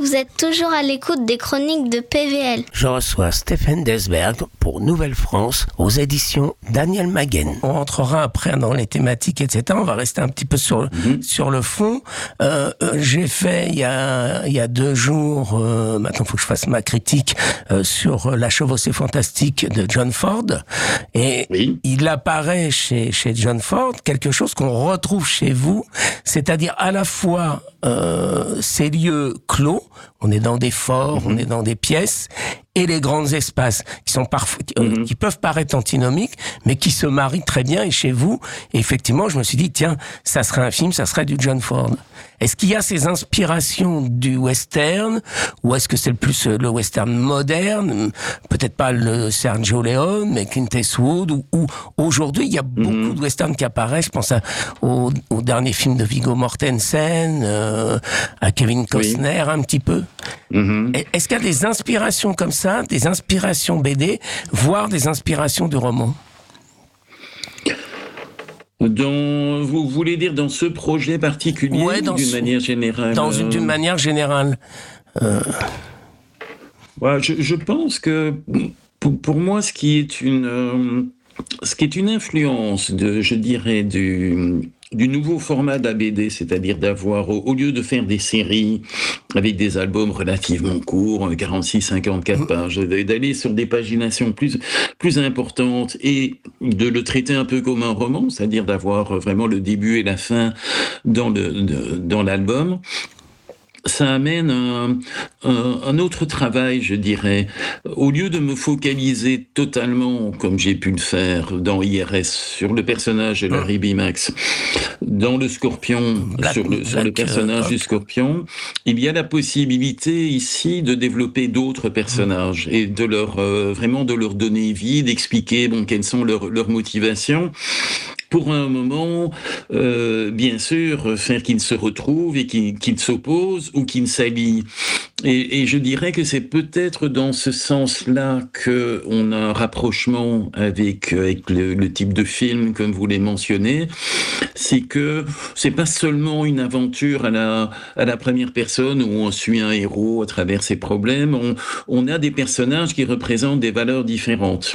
Vous êtes toujours à l'écoute des chroniques de PVL. Je reçois Stéphane Desberg pour Nouvelle France aux éditions Daniel Maguen. On rentrera après dans les thématiques, etc. On va rester un petit peu sur le fond. J'ai fait il y a 2 jours, maintenant il faut que je fasse ma critique sur La Chevauchée fantastique de John Ford. Et il apparaît chez John Ford quelque chose qu'on retrouve chez vous, c'est-à-dire à la fois ces lieux clos, on est dans des forts, on est dans des pièces, et les grands espaces qui sont parfois qui peuvent paraître antinomiques, mais qui se marient très bien. Et chez vous, effectivement, je me suis dit tiens, ça serait un film, ça serait du John Ford. Est-ce qu'il y a ces inspirations du western, ou est-ce que c'est plus le western moderne, peut-être pas le Sergio Leone, mais Clint Eastwood, ou aujourd'hui il y a beaucoup de westerns qui apparaissent. Je pense au dernier film de Viggo Mortensen, à Kevin Costner un petit peu. Est-ce qu'il y a des inspirations comme ça, des inspirations BD, voire des inspirations de romans? Vous voulez dire dans ce projet particulier, d'une manière générale? D'une manière générale. Je pense que pour moi, ce qui est une influence du nouveau format de la BD, c'est-à-dire d'avoir, au lieu de faire des séries avec des albums relativement courts, 46-54 pages, d'aller sur des paginations plus importantes et de le traiter un peu comme un roman, c'est-à-dire d'avoir vraiment le début et la fin dans l'album. Ça amène un autre travail, je dirais. Au lieu de me focaliser totalement, comme j'ai pu le faire dans IRS, sur le personnage de Larry B. Max, dans le Scorpion, sur le personnage du Scorpion, il y a la possibilité ici de développer d'autres personnages et de vraiment de leur donner vie, d'expliquer quelles sont leurs motivations. Pour un moment, bien sûr, faire qu'ils se retrouvent et qu'ils s'opposent ou qu'ils s'allient. Et je dirais que c'est peut-être dans ce sens-là qu'on a un rapprochement avec le type de film, comme vous l'avez mentionné. C'est que c'est pas seulement une aventure à la première personne où on suit un héros à travers ses problèmes. On a des personnages qui représentent des valeurs différentes.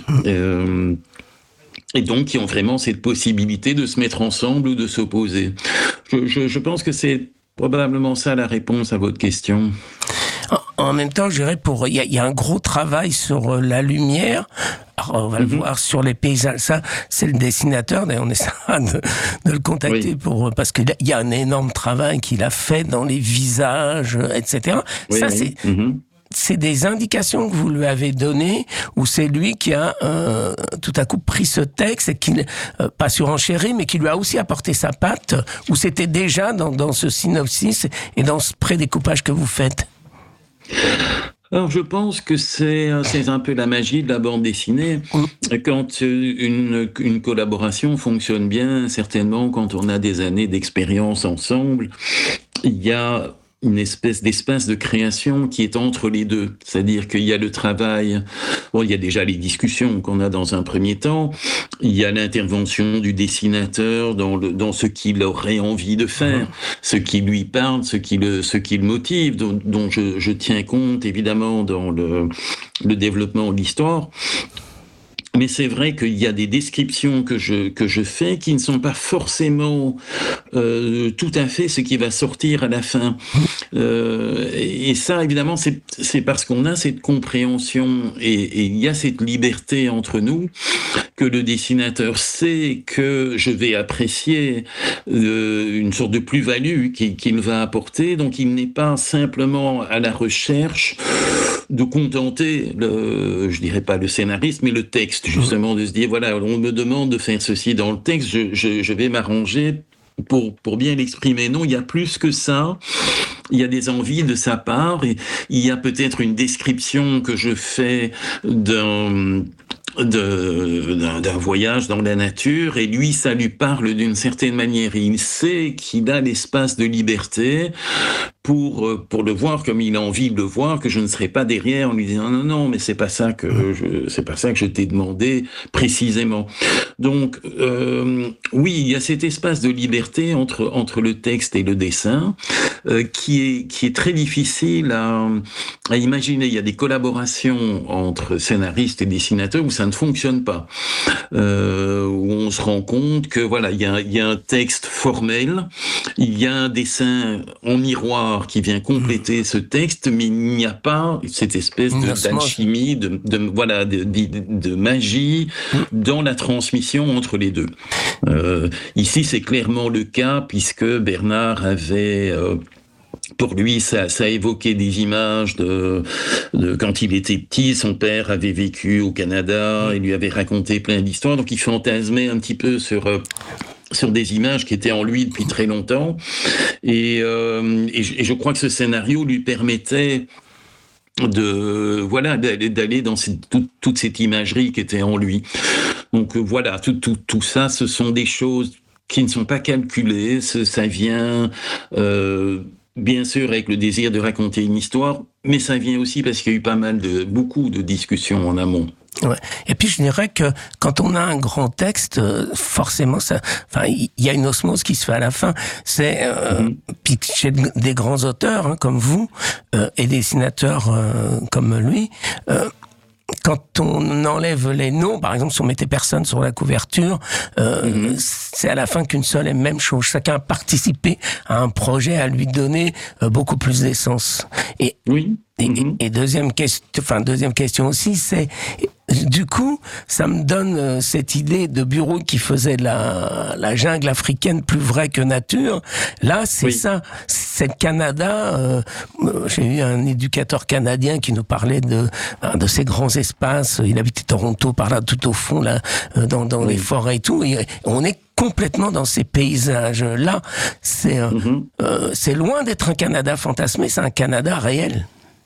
Et donc, qui ont vraiment cette possibilité de se mettre ensemble ou de s'opposer. Je pense que c'est probablement ça la réponse à votre question. En même temps, je dirais il y a un gros travail sur la lumière. Alors, on va le voir sur les paysages. Ça, c'est le dessinateur. D'ailleurs, on essaiera de le contacter parce qu'il y a un énorme travail qu'il a fait dans les visages, etc. C'est des indications que vous lui avez données, ou c'est lui qui a tout à coup pris ce texte et qui, pas surenchéri, mais qui lui a aussi apporté sa patte, ou c'était déjà dans ce synopsis et dans ce prédécoupage que vous faites? Alors, je pense que c'est un peu la magie de la bande dessinée. Quand une collaboration fonctionne bien, certainement, quand on a des années d'expérience ensemble, il y a une espèce d'espace de création qui est entre les deux. C'est-à-dire qu'il y a le travail, il y a déjà les discussions qu'on a dans un premier temps, il y a l'intervention du dessinateur dans ce qu'il aurait envie de faire, ce qui lui parle, ce qui le motive, dont je tiens compte évidemment dans le développement de l'histoire. Mais c'est vrai qu'il y a des descriptions que je fais qui ne sont pas forcément tout à fait ce qui va sortir à la fin. Et ça, évidemment, c'est parce qu'on a cette compréhension et il y a cette liberté entre nous que le dessinateur sait que je vais apprécier une sorte de plus-value qu'il va apporter. Donc, il n'est pas simplement à la recherche de contenter je dirais pas le scénariste, mais le texte, justement, de se dire, voilà, on me demande de faire ceci dans le texte, je vais m'arranger pour bien l'exprimer. Non, il y a plus que ça. Il y a des envies de sa part, et il y a peut-être une description que je fais d'un voyage dans la nature, et lui, ça lui parle d'une certaine manière, et il sait qu'il a l'espace de liberté pour le voir comme il a envie de le voir, que je ne serai pas derrière en lui disant non, mais c'est pas ça que je t'ai demandé précisément. Donc oui, il y a cet espace de liberté entre le texte et le dessin qui est très difficile à imaginer. Il y a des collaborations entre scénaristes et dessinateurs où ça ne fonctionne pas, où on se rend compte que voilà, il y a un texte formel, il y a un dessin en miroir qui vient compléter ce texte, mais il n'y a pas cette espèce d'alchimie, de magie dans la transmission entre les deux. Ici, c'est clairement le cas, puisque Bernard avait... pour lui, ça évoquait des images de quand il était petit, son père avait vécu au Canada, il lui avait raconté plein d'histoires, donc il fantasmait un petit peu sur des images qui étaient en lui depuis très longtemps, et je crois que ce scénario lui permettait d'aller dans toute cette imagerie qui était en lui. Donc voilà, tout ça, ce sont des choses qui ne sont pas calculées, ça vient bien sûr avec le désir de raconter une histoire, mais ça vient aussi parce qu'il y a eu beaucoup de discussions en amont. Ouais. Et puis je dirais que quand on a un grand texte, forcément, il y a une osmose qui se fait à la fin. Puis chez des grands auteurs comme vous et des dessinateurs comme lui. Quand on enlève les noms, par exemple, si on mettait personne sur la couverture, c'est à la fin qu'une seule et même chose. Chacun a participé à un projet, à lui donner beaucoup plus d'essence. Et deuxième question aussi, c'est du coup, ça me donne cette idée de Bureau qui faisait la jungle africaine plus vraie que nature. Là, c'est ça. C'est le Canada. J'ai eu un éducateur canadien qui nous parlait de ces grands espaces. Il habitait Toronto, par là, tout au fond, là, dans les forêts et tout. Et on est complètement dans ces paysages-là. C'est loin d'être un Canada fantasmé, c'est un Canada réel.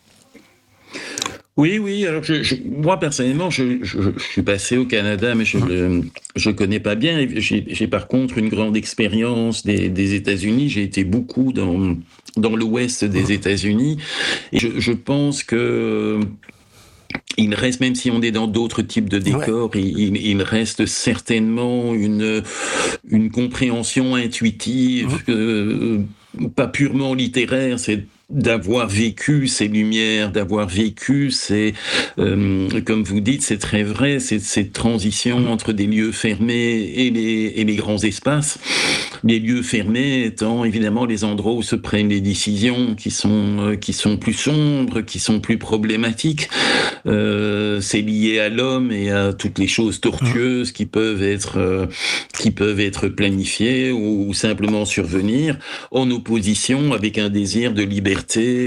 Oui. Alors moi personnellement, je suis passé au Canada, mais je connais pas bien. J'ai par contre une grande expérience des États-Unis. J'ai été beaucoup dans l'ouest des États-Unis, et je pense que il reste, même si on est dans d'autres types de décors, il reste certainement une compréhension intuitive, pas purement littéraire, c'est d'avoir vécu ces lumières, d'avoir vécu comme vous dites, c'est très vrai, cette transition entre des lieux fermés et les grands espaces. Les lieux fermés étant évidemment les endroits où se prennent les décisions qui sont plus sombres, qui sont plus problématiques. C'est lié à l'homme et à toutes les choses tortueuses qui peuvent être planifiées ou simplement survenir, en opposition avec un désir de liberté,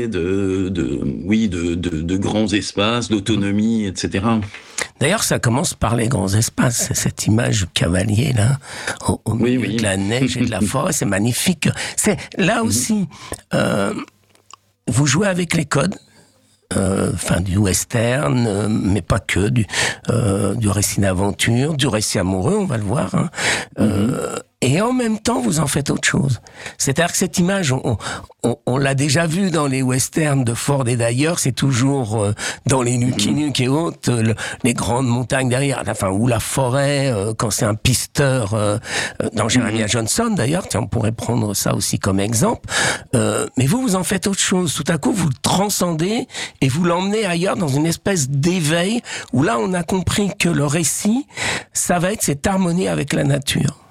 de grands espaces, d'autonomie, etc. D'ailleurs, ça commence par les grands espaces. C'est cette image du cavalier, là, au milieu de la neige et de la forêt. C'est magnifique. C'est, là aussi, vous jouez avec les codes. Du western, mais pas que, du récit d'aventure, du récit amoureux, on va le voir, et en même temps, vous en faites autre chose. C'est-à-dire que cette image, on l'a déjà vue dans les westerns de Ford et d'ailleurs, c'est toujours dans les Lucky Luke et autres, les grandes montagnes derrière, ou la forêt, quand c'est un pisteur, dans Jeremiah Johnson d'ailleurs, tiens, on pourrait prendre ça aussi comme exemple. Mais vous en faites autre chose. Tout à coup, vous le transcendez et vous l'emmenez ailleurs dans une espèce d'éveil où là, on a compris que le récit, ça va être cette harmonie avec la nature.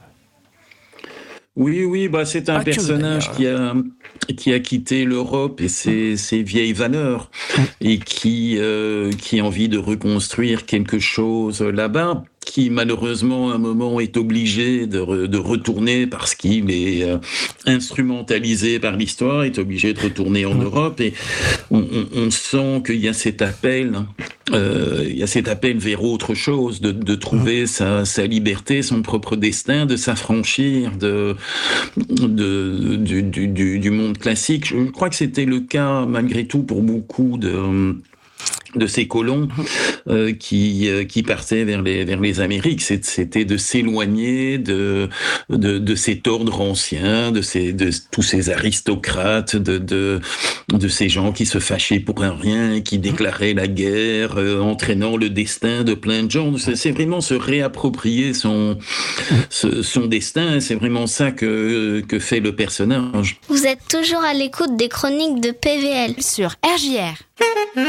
Oui, c'est un personnage qui a quitté l'Europe et ses vieilles valeurs et qui a envie de reconstruire quelque chose là-bas, qui malheureusement à un moment est obligé de retourner parce qu'il est instrumentalisé par l'histoire, est obligé de retourner en Europe, et on sent qu'il y a cet appel, vers autre chose, de trouver sa liberté, son propre destin, de s'affranchir du monde classique. Je crois que c'était le cas malgré tout pour beaucoup ces colons qui partaient vers les Amériques. C'était de s'éloigner de cet ordre ancien, de tous ces aristocrates, de ces gens qui se fâchaient pour un rien, qui déclaraient la guerre, entraînant le destin de plein de gens. C'est vraiment se réapproprier son destin. C'est vraiment ça que fait le personnage. Vous êtes toujours à l'écoute des chroniques de PVL sur RJR.